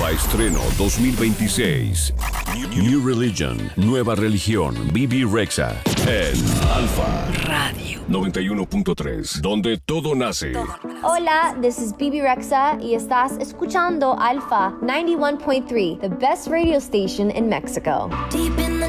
Alfa Estreno 2026. New Religion, nueva religión, Bibi Rexha. En Alfa Radio 91.3, donde todo nace. Hola, this is Bibi Rexha y estás escuchando Alfa 91.3, the best radio station in Mexico. Deep in